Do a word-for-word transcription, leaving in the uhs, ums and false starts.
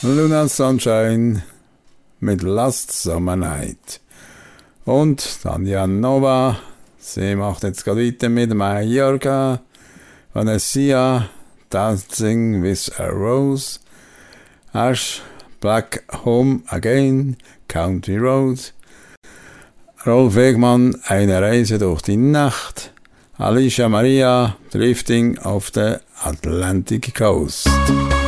Luna Sunshine mit Last Summer Night. Und Tanja Nova, sie macht jetzt gerade weiter mit Mallorca, Vanessa, Dancing with a Rose, Ash, Black Home Again, Country Road, Rolf Wegmann, Eine Reise durch die Nacht, Alicia Maria, Drifting auf der Atlantic Coast.